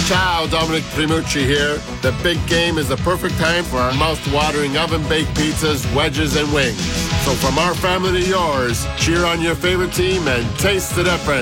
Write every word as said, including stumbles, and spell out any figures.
Ciao, Dominic Primucci here. The big game is the perfect time for our mouth-watering oven-baked pizzas, wedges, and wings. So from our family to yours, cheer on your favorite team and taste the difference.